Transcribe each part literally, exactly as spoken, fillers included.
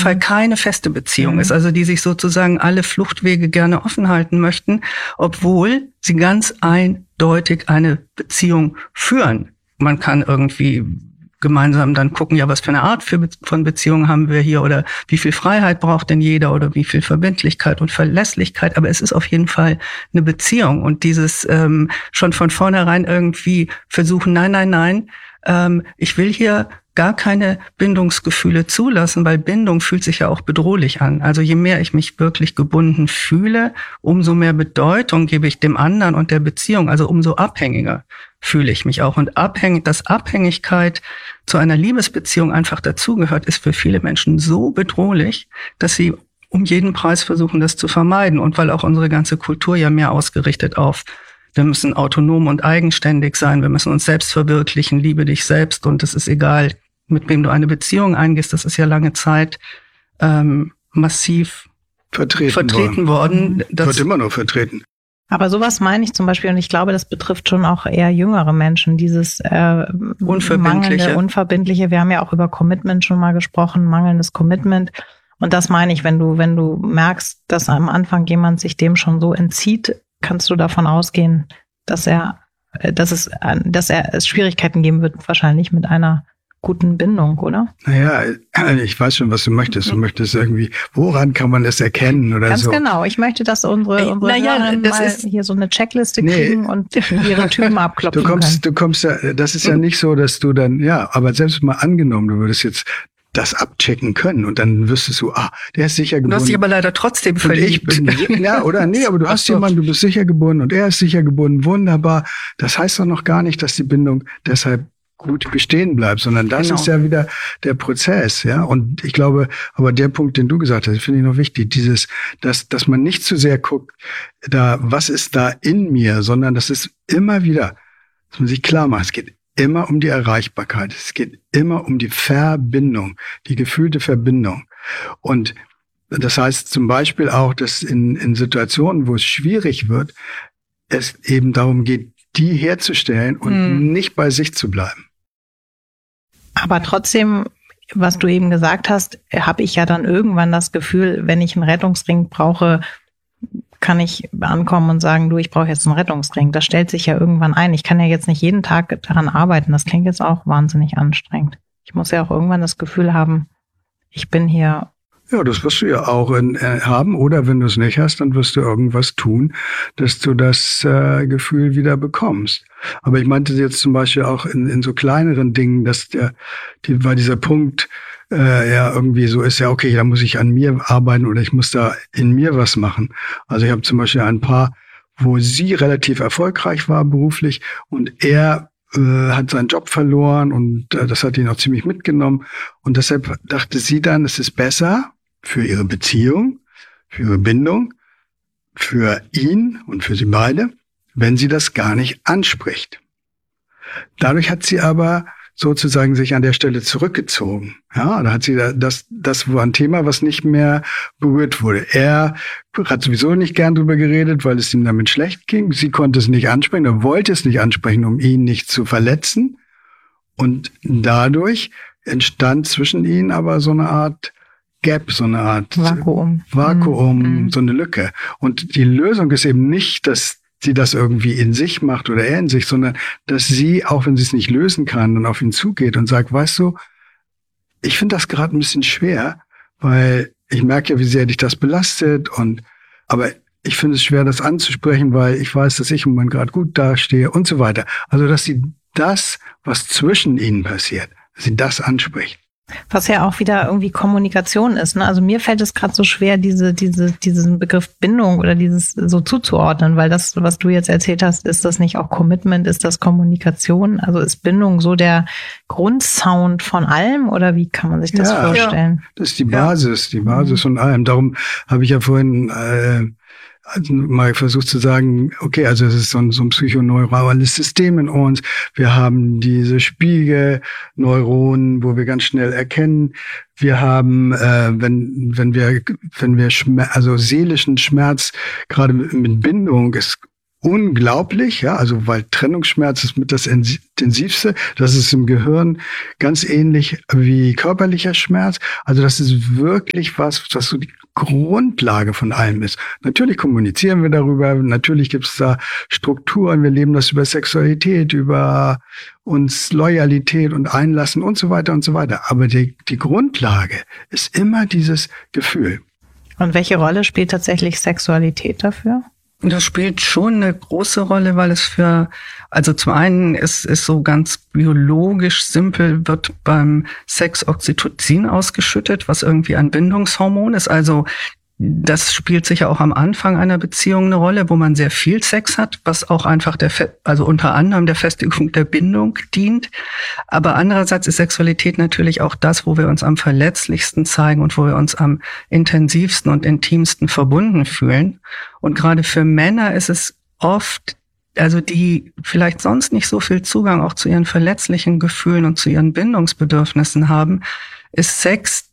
Fall keine feste Beziehung mhm. ist, also die sich sozusagen alle Fluchtwege gerne offen halten möchten, obwohl sie ganz eindeutig eine Beziehung führen. Man kann irgendwie gemeinsam dann gucken, ja, was für eine Art für Be- von Beziehungen haben wir hier oder wie viel Freiheit braucht denn jeder oder wie viel Verbindlichkeit und Verlässlichkeit. Aber es ist auf jeden Fall eine Beziehung und dieses ähm, schon von vornherein irgendwie versuchen, nein, nein, nein, ähm, ich will hier gar keine Bindungsgefühle zulassen, weil Bindung fühlt sich ja auch bedrohlich an. Also je mehr ich mich wirklich gebunden fühle, umso mehr Bedeutung gebe ich dem anderen und der Beziehung, also umso abhängiger fühle ich mich auch. Und abhängig, dass Abhängigkeit zu einer Liebesbeziehung einfach dazugehört, ist für viele Menschen so bedrohlich, dass sie um jeden Preis versuchen, das zu vermeiden. Und weil auch unsere ganze Kultur ja mehr ausgerichtet auf wir müssen autonom und eigenständig sein, wir müssen uns selbst verwirklichen, liebe dich selbst und es ist egal, mit wem du eine Beziehung eingehst, das ist ja lange Zeit ähm, massiv vertreten, vertreten worden. worden. Das wird immer noch vertreten. Aber sowas meine ich zum Beispiel, und ich glaube, das betrifft schon auch eher jüngere Menschen, dieses äh, Unverbindliche. mangelnde, Unverbindliche. Wir haben ja auch über Commitment schon mal gesprochen, mangelndes Commitment. Und das meine ich, wenn du, wenn du merkst, dass am Anfang jemand sich dem schon so entzieht, kannst du davon ausgehen, dass er, dass es, dass er es Schwierigkeiten geben wird, wahrscheinlich mit einer guten Bindung, oder? Naja, ich weiß schon, was du möchtest. Du möchtest irgendwie, woran kann man das erkennen oder Ganz so? Ganz genau. Ich möchte, dass unsere, unsere naja, Hörerinnen das mal ist hier so eine Checkliste nee, kriegen und ihre Typen abklopfen du kommst, können. Du kommst ja, das ist ja nicht so, dass du dann, ja, aber selbst mal angenommen, du würdest jetzt das abchecken können und dann wüsstest du, ah, der ist sicher gebunden. Du hast dich aber leider trotzdem verliebt. Und ich bin, ja, oder nee, aber du hast so. jemanden, du bist sicher gebunden und er ist sicher gebunden, wunderbar. Das heißt doch noch gar nicht, dass die Bindung deshalb gut bestehen bleibt, sondern das genau. ist ja wieder der Prozess, ja. Und ich glaube, aber der Punkt, den du gesagt hast, finde ich noch wichtig, dieses, dass, dass man nicht zu sehr guckt, da, was ist da in mir, sondern das ist immer wieder, dass man sich klar macht, es geht immer um die Erreichbarkeit. Es geht immer um die Verbindung, die gefühlte Verbindung. Und das heißt zum Beispiel auch, dass in, in Situationen, wo es schwierig wird, es eben darum geht, die herzustellen und hm. nicht bei sich zu bleiben. Aber trotzdem, was du eben gesagt hast, habe ich ja dann irgendwann das Gefühl, wenn ich einen Rettungsring brauche, kann ich ankommen und sagen, du, ich brauche jetzt einen Rettungsring. Das stellt sich ja irgendwann ein. Ich kann ja jetzt nicht jeden Tag daran arbeiten. Das klingt jetzt auch wahnsinnig anstrengend. Ich muss ja auch irgendwann das Gefühl haben, ich bin hier. Ja, das wirst du ja auch in, äh, haben. Oder wenn du es nicht hast, dann wirst du irgendwas tun, dass du das äh, Gefühl wieder bekommst. Aber ich meinte jetzt zum Beispiel auch in, in so kleineren Dingen, dass der, die, weil dieser Punkt äh, ja irgendwie so ist, ja okay, da muss ich an mir arbeiten oder ich muss da in mir was machen. Also ich habe zum Beispiel ein Paar, wo sie relativ erfolgreich war beruflich und er äh, hat seinen Job verloren und äh, das hat ihn auch ziemlich mitgenommen. Und deshalb dachte sie dann, es ist besser für ihre Beziehung, für ihre Bindung, für ihn und für sie beide, wenn sie das gar nicht anspricht. Dadurch hat sie aber sozusagen sich an der Stelle zurückgezogen. Ja, da hat sie das, das war ein Thema, was nicht mehr berührt wurde. Er hat sowieso nicht gern drüber geredet, weil es ihm damit schlecht ging. Sie konnte es nicht ansprechen, er wollte es nicht ansprechen, um ihn nicht zu verletzen. Und dadurch entstand zwischen ihnen aber so eine Art Gap, so eine Art Vakuum, Vakuum, mhm. so eine Lücke. Und die Lösung ist eben nicht, dass sie das irgendwie in sich macht oder er in sich, sondern dass sie, auch wenn sie es nicht lösen kann, dann auf ihn zugeht und sagt, weißt du, ich finde das gerade ein bisschen schwer, weil ich merke ja, wie sehr dich das belastet und aber ich finde es schwer, das anzusprechen, weil ich weiß, dass ich im Moment gerade gut dastehe und so weiter. Also, dass sie das, was zwischen ihnen passiert, dass sie das anspricht. Was ja auch wieder irgendwie Kommunikation ist, ne? Also mir fällt es gerade so schwer, diese, diese, diesen Begriff Bindung oder dieses so zuzuordnen, weil das, was du jetzt erzählt hast, ist das nicht auch Commitment, ist das Kommunikation? Also ist Bindung so der Grundsound von allem oder wie kann man sich das ja, vorstellen? Das ist die Basis, die Basis von allem. Darum habe ich ja vorhin äh, also mal versucht zu sagen, okay, also es ist so ein, so ein psychoneurales System in uns. Wir haben diese Spiegelneuronen, wo wir ganz schnell erkennen. Wir haben, äh, wenn wenn wir wenn wir Schmerz, also seelischen Schmerz, gerade mit, mit Bindung ist unglaublich, ja, also weil Trennungsschmerz ist mit das intensivste. Das ist im Gehirn ganz ähnlich wie körperlicher Schmerz. Also das ist wirklich was, was so die Grundlage von allem ist. Natürlich kommunizieren wir darüber, natürlich gibt es da Strukturen, wir leben das über Sexualität, über uns Loyalität und Einlassen und so weiter und so weiter. Aber die, die Grundlage ist immer dieses Gefühl. Und welche Rolle spielt tatsächlich Sexualität dafür? Das spielt schon eine große Rolle, weil es für, also zum einen ist, ist so ganz biologisch simpel, wird beim Sex Oxytocin ausgeschüttet, was irgendwie ein Bindungshormon ist. Also das spielt sicher auch am Anfang einer Beziehung eine Rolle, wo man sehr viel Sex hat, was auch einfach der, also unter anderem der Festigung der Bindung dient. Aber andererseits ist Sexualität natürlich auch das, wo wir uns am verletzlichsten zeigen und wo wir uns am intensivsten und intimsten verbunden fühlen. Und gerade für Männer ist es oft, also die vielleicht sonst nicht so viel Zugang auch zu ihren verletzlichen Gefühlen und zu ihren Bindungsbedürfnissen haben, ist Sex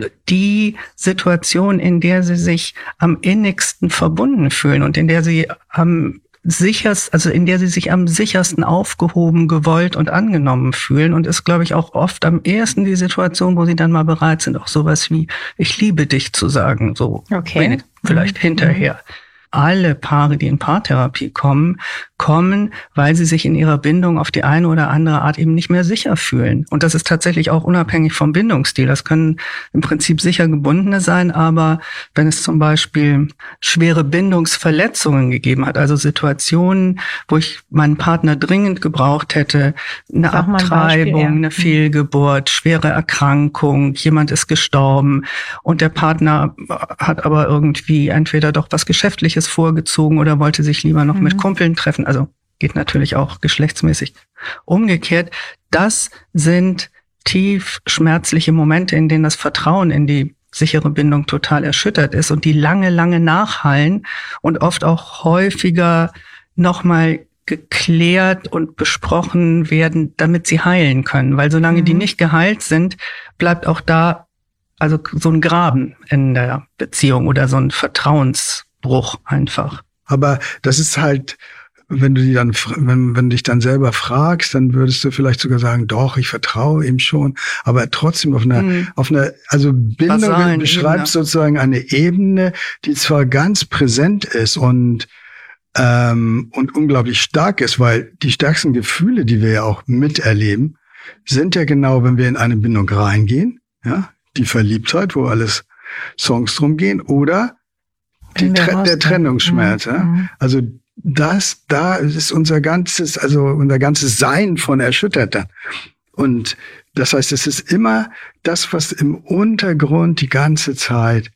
die Situation, in der sie sich am innigsten verbunden fühlen und in der sie am sichersten, also in der sie sich am sichersten aufgehoben, gewollt und angenommen fühlen, und ist, glaube ich, auch oft am ehesten die Situation, wo sie dann mal bereit sind, auch sowas wie "Ich liebe dich" zu sagen, so okay. vielleicht mhm. hinterher. Alle Paare, die in Paartherapie kommen, kommen, weil sie sich in ihrer Bindung auf die eine oder andere Art eben nicht mehr sicher fühlen. Und das ist tatsächlich auch unabhängig vom Bindungsstil. Das können im Prinzip sicher gebundene sein, aber wenn es zum Beispiel schwere Bindungsverletzungen gegeben hat, also Situationen, wo ich meinen Partner dringend gebraucht hätte, eine Sag mal ein Abtreibung, Beispiel, ja. eine Fehlgeburt, schwere Erkrankung, jemand ist gestorben und der Partner hat aber irgendwie entweder doch was Geschäftliches vorgezogen oder wollte sich lieber noch mhm. mit Kumpeln treffen. Also geht natürlich auch geschlechtsmäßig umgekehrt. Das sind tief schmerzliche Momente, in denen das Vertrauen in die sichere Bindung total erschüttert ist und die lange, lange nachhallen und oft auch häufiger nochmal geklärt und besprochen werden, damit sie heilen können. Weil solange mhm. die nicht geheilt sind, bleibt auch da also so ein Graben in der Beziehung oder so ein Vertrauensbruch einfach. Aber das ist halt, wenn du die dann, wenn, wenn du dich dann selber fragst, dann würdest du vielleicht sogar sagen, doch, ich vertraue ihm schon, aber trotzdem auf einer, mhm. auf einer, also Bindung beschreibst sozusagen eine Ebene, die zwar ganz präsent ist und, ähm, und unglaublich stark ist, weil die stärksten Gefühle, die wir ja auch miterleben, sind ja genau, wenn wir in eine Bindung reingehen, ja, die Verliebtheit, wo alles Songs drum gehen, oder die, der Trennungsschmerz, mhm. ja. Also, das, da ist unser ganzes, also unser ganzes Sein von erschüttert dann. Und das heißt, es ist immer das, was im Untergrund die ganze Zeit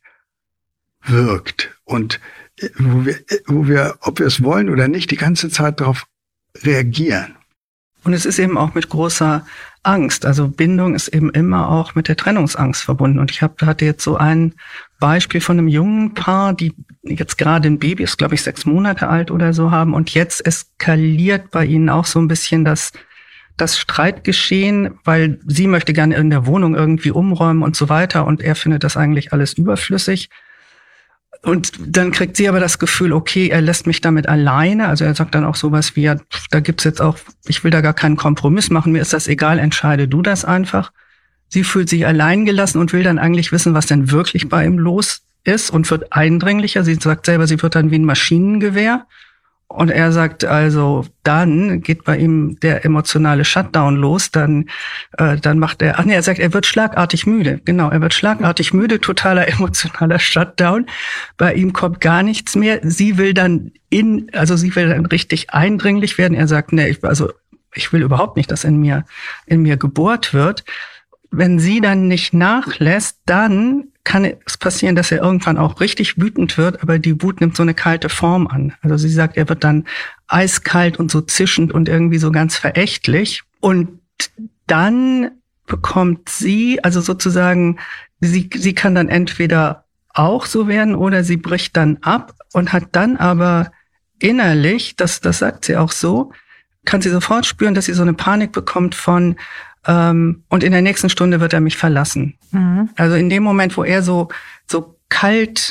wirkt und wo wir, wo wir, ob wir es wollen oder nicht, die ganze Zeit darauf reagieren. Und es ist eben auch mit großer Angst. Also Bindung ist eben immer auch mit der Trennungsangst verbunden. Und ich hab, hatte jetzt so ein Beispiel von einem jungen Paar, die jetzt gerade ein Baby ist, glaube ich, sechs Monate alt oder so haben. Und jetzt eskaliert bei ihnen auch so ein bisschen das, das Streitgeschehen, weil sie möchte gerne in der Wohnung irgendwie umräumen und so weiter. Und er findet das eigentlich alles überflüssig. Und dann kriegt sie aber das Gefühl, okay, er lässt mich damit alleine. Also er sagt dann auch sowas wie, ja, da gibt's jetzt auch, ich will da gar keinen Kompromiss machen, mir ist das egal, entscheide du das einfach. Sie fühlt sich allein gelassen und will dann eigentlich wissen, was denn wirklich bei ihm los ist und wird eindringlicher. Sie sagt selber, sie wird dann wie ein Maschinengewehr. Und er sagt also, dann geht bei ihm der emotionale Shutdown los, dann äh, dann macht er, ach nee, er sagt, er wird schlagartig müde. Genau, er wird schlagartig müde, totaler emotionaler Shutdown. Bei ihm kommt gar nichts mehr. Sie will dann in, also sie will dann richtig eindringlich werden. Er sagt, nee, ich, also ich will überhaupt nicht, dass in mir in mir gebohrt wird. Wenn sie dann nicht nachlässt, dann kann es passieren, dass er irgendwann auch richtig wütend wird, aber die Wut nimmt so eine kalte Form an. Also sie sagt, er wird dann eiskalt und so zischend und irgendwie so ganz verächtlich. Und dann bekommt sie, also sozusagen, sie, sie kann dann entweder auch so werden oder sie bricht dann ab und hat dann aber innerlich, das, das sagt sie auch so, kann sie sofort spüren, dass sie so eine Panik bekommt von, Ähm, und in der nächsten Stunde wird er mich verlassen. Mhm. Also in dem Moment, wo er so so kalt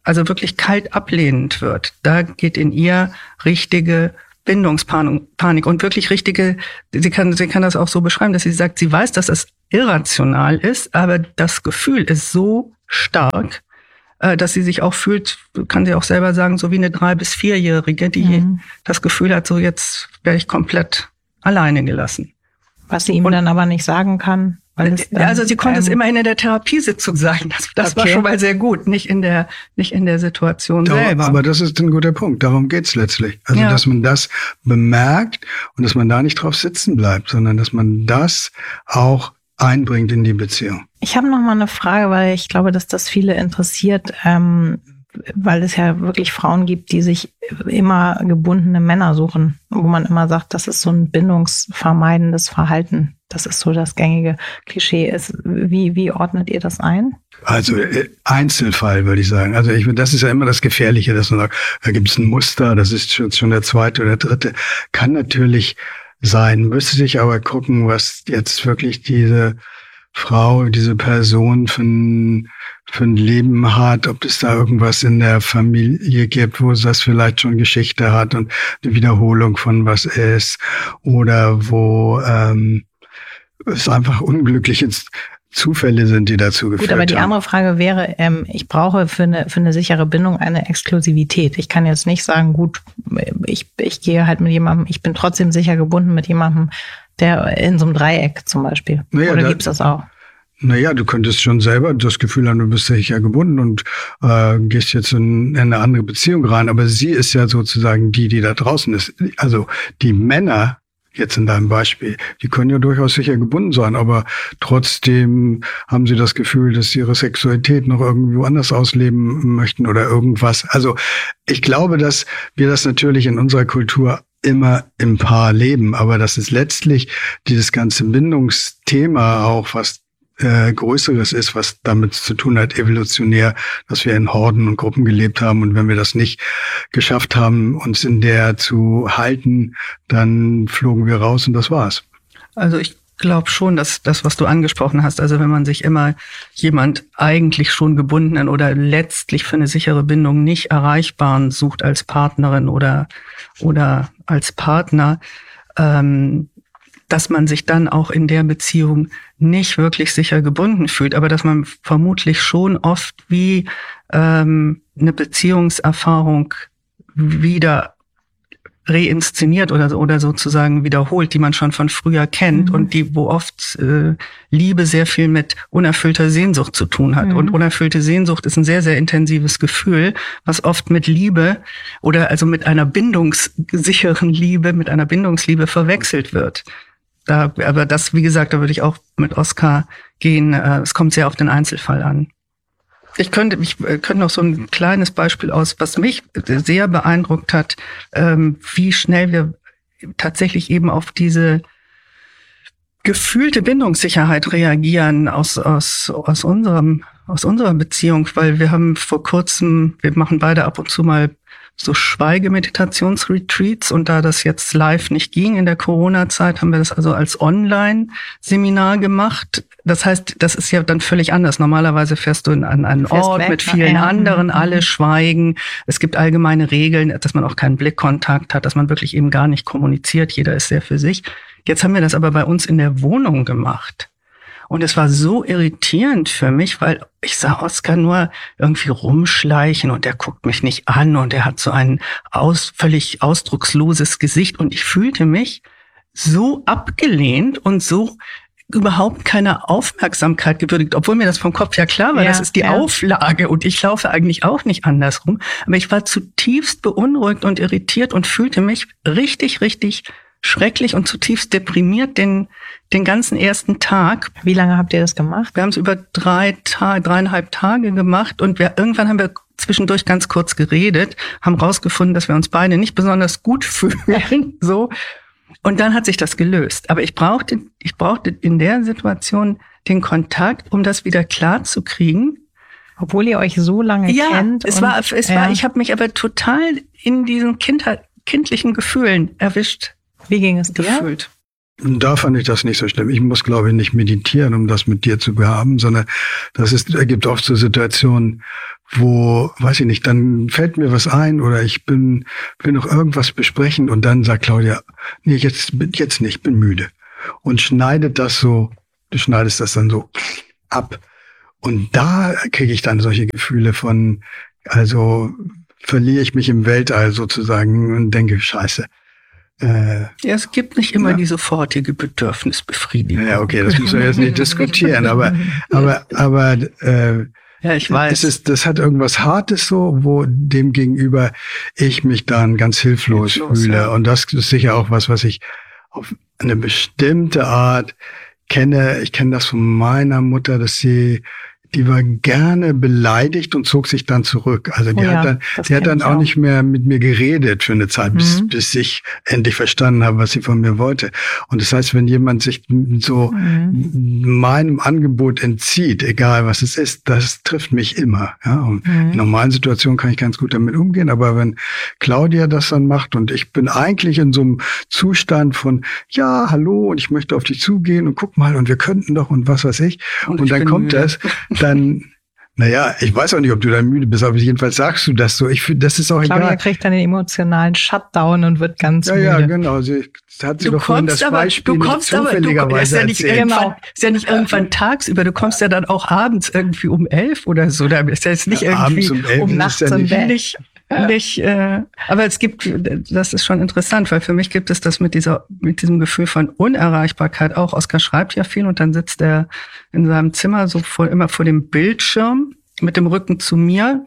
also wirklich kalt ablehnend wird, da geht in ihr richtige Bindungspanik und wirklich richtige, sie kann, sie kann das auch so beschreiben, dass sie sagt, sie weiß, dass das irrational ist, aber das Gefühl ist so stark, dass sie sich auch fühlt, kann sie auch selber sagen, so wie eine drei- bis vierjährige, die mhm. das Gefühl hat, so jetzt werde ich komplett alleine gelassen. Was sie ihm und, dann aber nicht sagen kann. Weil es dann, also sie konnte ähm, es immerhin in der Therapiesitzung sagen. Das, das okay. war schon mal sehr gut, nicht in der nicht in der Situation Darum, selber. Aber das ist ein guter Punkt. Darum geht's letztlich. Also ja. dass man das bemerkt und dass man da nicht drauf sitzen bleibt, sondern dass man das auch einbringt in die Beziehung. Ich habe noch mal eine Frage, weil ich glaube, dass das viele interessiert, ähm, weil es ja wirklich Frauen gibt, die sich immer gebundene Männer suchen, wo man immer sagt, das ist so ein bindungsvermeidendes Verhalten. Das ist so das gängige Klischee. Ist, wie, wie ordnet ihr das ein? Also Einzelfall, würde ich sagen. Also ich, das ist ja immer das Gefährliche, dass man sagt, da gibt es ein Muster, das ist schon, schon der zweite oder dritte. Kann natürlich sein, müsste sich aber gucken, was jetzt wirklich diese Frau, diese Person für ein, für ein Leben hat, ob es da irgendwas in der Familie gibt, wo das vielleicht schon Geschichte hat und eine Wiederholung von was ist, oder wo ähm, es einfach unglückliche Zufälle sind, die dazu geführt haben. Gut, aber die andere Frage wäre, ähm, ich brauche für eine, für eine sichere Bindung eine Exklusivität. Ich kann jetzt nicht sagen, gut, ich, ich gehe halt mit jemandem, ich bin trotzdem sicher gebunden mit jemandem, der in so einem Dreieck zum Beispiel. Naja, Oder da, gibt's das auch? Naja, du könntest schon selber das Gefühl haben, du bist sicher gebunden und äh, gehst jetzt in, in eine andere Beziehung rein. Aber sie ist ja sozusagen die, die da draußen ist. Also die Männer, jetzt in deinem Beispiel, die können ja durchaus sicher gebunden sein, aber trotzdem haben sie das Gefühl, dass sie ihre Sexualität noch irgendwo anders ausleben möchten oder irgendwas. Also ich glaube, dass wir das natürlich in unserer Kultur immer im Paar leben, aber dass es letztlich dieses ganze Bindungsthema auch was äh, Größeres ist, was damit zu tun hat, evolutionär, dass wir in Horden und Gruppen gelebt haben, und wenn wir das nicht geschafft haben, uns in der zu halten, dann flogen wir raus und das war's. Also ich glaube schon, dass das, was du angesprochen hast, also wenn man sich immer jemand eigentlich schon gebundenen oder letztlich für eine sichere Bindung nicht erreichbaren sucht als Partnerin oder oder als Partner, ähm, dass man sich dann auch in der Beziehung nicht wirklich sicher gebunden fühlt, aber dass man vermutlich schon oft wie ähm, eine Beziehungserfahrung wieder reinszeniert oder oder sozusagen wiederholt, die man schon von früher kennt, mhm. und die, wo oft äh, Liebe sehr viel mit unerfüllter Sehnsucht zu tun hat. Mhm. Und unerfüllte Sehnsucht ist ein sehr, sehr intensives Gefühl, was oft mit Liebe oder also mit einer bindungssicheren Liebe, mit einer Bindungsliebe verwechselt wird. Da, aber das, wie gesagt, da würde ich auch mit Oskar gehen. Äh, es kommt sehr auf den Einzelfall an. Ich könnte, ich könnte noch so ein kleines Beispiel aus, was mich sehr beeindruckt hat, ähm, wie schnell wir tatsächlich eben auf diese gefühlte Bindungssicherheit reagieren aus, aus, aus unserem, aus unserer Beziehung, weil wir haben vor kurzem, wir machen beide ab und zu mal so Schweigemeditationsretreats, und da das jetzt live nicht ging in der Corona-Zeit, haben wir das also als Online-Seminar gemacht. Das heißt, das ist ja dann völlig anders. Normalerweise fährst du an einen Ort weg, mit vielen ja. anderen, alle schweigen. Es gibt allgemeine Regeln, dass man auch keinen Blickkontakt hat, dass man wirklich eben gar nicht kommuniziert. Jeder ist sehr für sich. Jetzt haben wir das aber bei uns in der Wohnung gemacht. Und es war so irritierend für mich, weil ich sah Oskar nur irgendwie rumschleichen und er guckt mich nicht an und er hat so ein aus, völlig ausdrucksloses Gesicht, und ich fühlte mich so abgelehnt und so überhaupt keine Aufmerksamkeit gewürdigt, obwohl mir das vom Kopf ja klar war, ja, das ist die ja. Auflage und ich laufe eigentlich auch nicht andersrum. Aber ich war zutiefst beunruhigt und irritiert und fühlte mich richtig, richtig schrecklich und zutiefst deprimiert den den ganzen ersten Tag. Wie lange habt ihr das gemacht? Wir haben es über drei Tage, dreieinhalb Tage gemacht, und wir, irgendwann haben wir zwischendurch ganz kurz geredet, haben rausgefunden, dass wir uns beide nicht besonders gut fühlen, so. Und dann hat sich das gelöst. Aber ich brauchte, ich brauchte in der Situation den Kontakt, um das wieder klar zu kriegen. Obwohl ihr euch so lange ja, kennt. Ja, es war, es ja. war, ich habe mich aber total in diesen Kindheit, kindlichen Gefühlen erwischt. Wie ging es dir? Gefühlt. Da fand ich das nicht so schlimm. Ich muss, glaube ich, nicht meditieren, um das mit dir zu behaben, sondern das ist, ergibt oft so Situationen, wo, weiß ich nicht, dann fällt mir was ein oder ich bin, will noch irgendwas besprechen und dann sagt Claudia, nee, jetzt, jetzt nicht, bin müde. Und schneidet das so, du schneidest das dann so ab. Und da kriege ich dann solche Gefühle von, also verliere ich mich im Weltall sozusagen und denke, scheiße. Äh, ja, es gibt nicht immer ja. die sofortige Bedürfnisbefriedigung. Ja, okay, das müssen wir jetzt nicht diskutieren, aber, aber, aber, äh, ja, ich weiß. Es ist, das hat irgendwas Hartes so, wo dem gegenüber ich mich dann ganz hilflos, hilflos fühle. Ja. Und das ist sicher auch was, was ich auf eine bestimmte Art kenne. Ich kenne das von meiner Mutter, dass sie, die war gerne beleidigt und zog sich dann zurück. Also die oh ja, hat dann, sie hat dann auch, auch nicht mehr mit mir geredet für eine Zeit, bis, mhm. bis ich endlich verstanden habe, was sie von mir wollte. Und das heißt, wenn jemand sich so mhm. meinem Angebot entzieht, egal was es ist, das trifft mich immer. Ja, und mhm. in normalen Situationen kann ich ganz gut damit umgehen. Aber wenn Claudia das dann macht und ich bin eigentlich in so einem Zustand von, ja, hallo, und ich möchte auf dich zugehen und guck mal, und wir könnten doch und was weiß ich. Und, und dann kommt müde. das. Dann, naja, ich weiß auch nicht, ob du da müde bist, aber jedenfalls sagst du das so. Ich finde, das ist auch Claudia egal. Claudia kriegt dann den emotionalen Shutdown und wird ganz ja, müde. Ja, genau. Sie hat sie du doch vorhin das aber, Beispiel du kommst aber, du, ist ja nicht irgendwann, ist ja nicht irgendwann tagsüber. Du kommst ja dann auch abends irgendwie um elf oder so. Da ist ja jetzt nicht ja, irgendwie um, elf um nachts im Bett. Nicht, nicht, äh, aber es gibt, das ist schon interessant, weil für mich gibt es das mit dieser, mit diesem Gefühl von Unerreichbarkeit auch. Oskar schreibt ja viel und dann sitzt er in seinem Zimmer so vor, immer vor dem Bildschirm mit dem Rücken zu mir.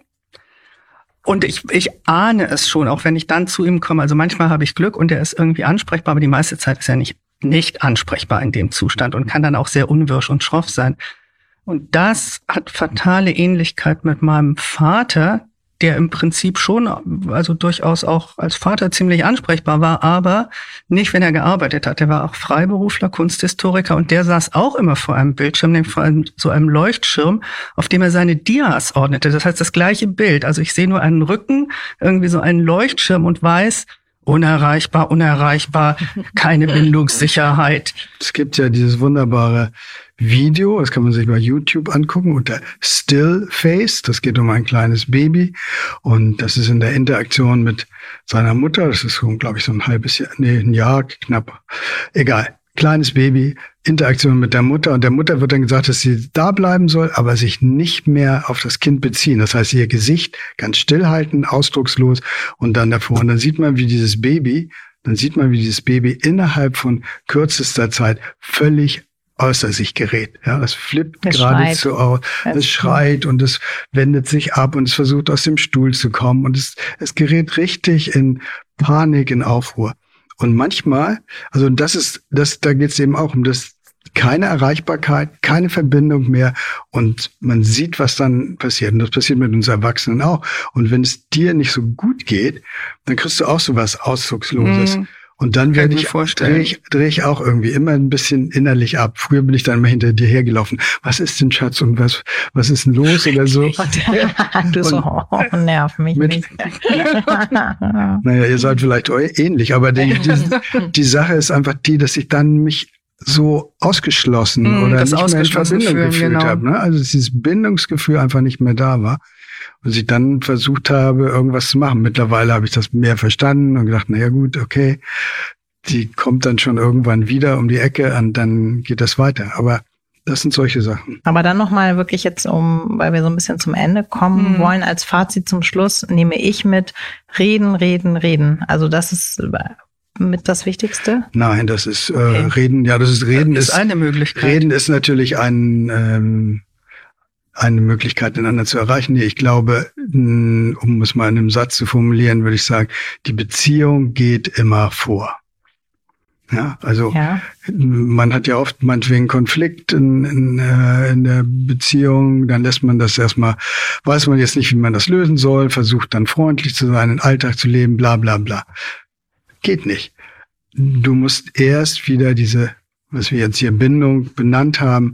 Und ich, ich ahne es schon, auch wenn ich dann zu ihm komme. Also manchmal habe ich Glück und er ist irgendwie ansprechbar, aber die meiste Zeit ist er nicht, nicht ansprechbar in dem Zustand und kann dann auch sehr unwirsch und schroff sein. Und das hat fatale Ähnlichkeit mit meinem Vater, der im Prinzip schon, also durchaus auch als Vater ziemlich ansprechbar war, aber nicht, wenn er gearbeitet hat. Er war auch Freiberufler, Kunsthistoriker und der saß auch immer vor einem Bildschirm, nämlich vor einem, so einem Leuchtschirm, auf dem er seine Dias ordnete. Das heißt, das gleiche Bild. Also ich sehe nur einen Rücken, irgendwie so einen Leuchtschirm und weiß, unerreichbar, unerreichbar, keine Bindungssicherheit. Es gibt ja dieses wunderbare Video, das kann man sich bei YouTube angucken, unter Still Face. Das geht um ein kleines Baby und das ist in der Interaktion mit seiner Mutter. Das ist, glaube ich, so ein halbes Jahr, nee, ein Jahr knapp. Egal. Kleines Baby, Interaktion mit der Mutter und der Mutter wird dann gesagt, dass sie da bleiben soll, aber sich nicht mehr auf das Kind beziehen. Das heißt, ihr Gesicht ganz stillhalten, ausdruckslos und dann davor. Und dann sieht man, wie dieses Baby, dann sieht man, wie dieses Baby innerhalb von kürzester Zeit völlig außer sich gerät. Ja, es flippt es geradezu aus, es schreit und es wendet sich ab und es versucht aus dem Stuhl zu kommen und es, es gerät richtig in Panik, in Aufruhr. Und manchmal, also das ist, das, da geht es eben auch um das, keine Erreichbarkeit, keine Verbindung mehr und man sieht, was dann passiert. Und das passiert mit uns Erwachsenen auch. Und wenn es dir nicht so gut geht, dann kriegst du auch so was Ausdrucksloses. Mhm. Und dann werde ich, drehe ich, dreh ich auch irgendwie immer ein bisschen innerlich ab. Früher bin ich dann immer hinter dir hergelaufen. Was ist denn, Schatz? Und was, was ist denn los oder so? Du so, oh, nerv mich mit, nicht. Naja, ihr seid vielleicht ähnlich, aber die, die, die Sache ist einfach die, dass ich dann mich so ausgeschlossen mm, oder nicht mehr in Verbindung fühlen, gefühlt genau. habe. Ne? Also dieses Bindungsgefühl einfach nicht mehr da war. Und ich dann versucht habe, irgendwas zu machen. Mittlerweile habe ich das mehr verstanden und gedacht, na ja gut, okay, die kommt dann schon irgendwann wieder um die Ecke und dann geht das weiter. Aber das sind solche Sachen. Aber dann nochmal wirklich jetzt, um, weil wir so ein bisschen zum Ende kommen mhm. wollen, als Fazit zum Schluss, nehme ich mit reden, reden, reden. Also das ist mit das Wichtigste? Nein, das ist okay. äh, Reden, ja, das ist Reden. Das ist, ist eine Möglichkeit. Reden ist natürlich ein ähm, eine Möglichkeit, den anderen zu erreichen. Nee, ich glaube, um es mal in einem Satz zu formulieren, würde ich sagen, die Beziehung geht immer vor. Ja, also ja. Man hat ja oft meinetwegen Konflikt in, in, in der Beziehung, dann lässt man das erstmal, weiß man jetzt nicht, wie man das lösen soll, versucht dann freundlich zu sein, den Alltag zu leben, bla bla bla. Geht nicht. Du musst erst wieder diese, was wir jetzt hier Bindung benannt haben,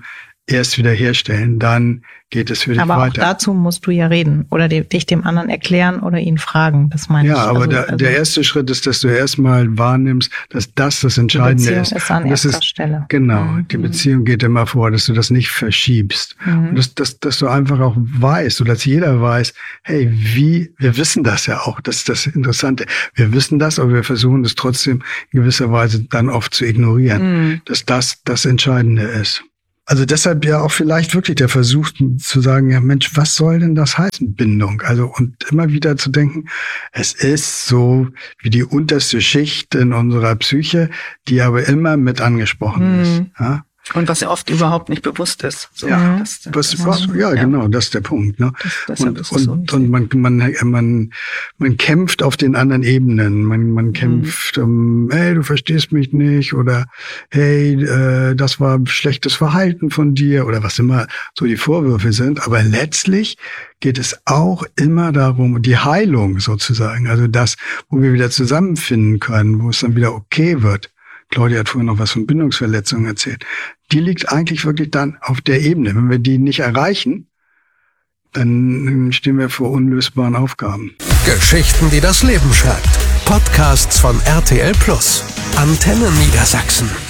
erst wieder herstellen, dann geht es für dich aber weiter. Aber auch dazu musst du ja reden oder die, dich dem anderen erklären oder ihn fragen, das meine ja, ich. Ja, aber also, der, also der erste Schritt ist, dass du erstmal wahrnimmst, dass das das Entscheidende ist. Die Beziehung ist an das erster ist, Stelle. Genau, mhm. die Beziehung geht immer vor, dass du das nicht verschiebst. Mhm. Und dass, dass, dass du einfach auch weißt, oder dass jeder weiß, hey, wie, wir wissen das ja auch, das ist das Interessante. Wir wissen das, aber wir versuchen das trotzdem in gewisser Weise dann oft zu ignorieren, mhm. dass das das Entscheidende ist. Also deshalb ja auch vielleicht wirklich der Versuch zu sagen, ja Mensch, was soll denn das heißen, Bindung? Also und immer wieder zu denken, es ist so wie die unterste Schicht in unserer Psyche, die aber immer mit angesprochen mhm. ist. Ja? Und was ja oft überhaupt nicht bewusst ist. So, ja, das, das, was, das was, schon, ja, ja, genau, das ist der Punkt. Ne? Das, und ist und, so und man, man, man, man kämpft auf den anderen Ebenen. Man, man kämpft, mhm. um, hey, du verstehst mich nicht oder hey, äh, das war schlechtes Verhalten von dir oder was immer so die Vorwürfe sind. Aber letztlich geht es auch immer darum, die Heilung sozusagen, also das, wo wir wieder zusammenfinden können, wo es dann wieder okay wird. Claudia hat vorhin noch was von Bindungsverletzungen erzählt. Die liegt eigentlich wirklich dann auf der Ebene. Wenn wir die nicht erreichen, dann stehen wir vor unlösbaren Aufgaben. Geschichten, die das Leben schreibt. Podcasts von R T L Plus. Antenne Niedersachsen.